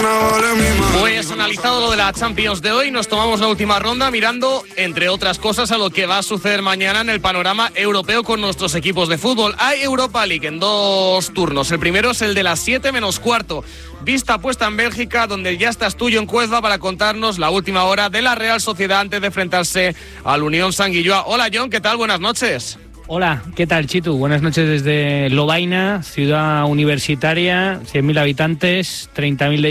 Pues analizado lo de la Champions de hoy, nos tomamos la última ronda mirando, entre otras cosas, a lo que va a suceder mañana en el panorama europeo con nuestros equipos de fútbol. Hay Europa League en 2 turnos. El primero es el de las 7 menos cuarto. Vista puesta en Bélgica, donde ya estás tú, John Cuezba, para contarnos la última hora de la Real Sociedad antes de enfrentarse al Unión Sant Guilloa. Hola, John, ¿qué tal? Buenas noches. Hola, ¿qué tal, Chitu? Buenas noches desde Lovaina, ciudad universitaria, 100.000 habitantes, 30.000 de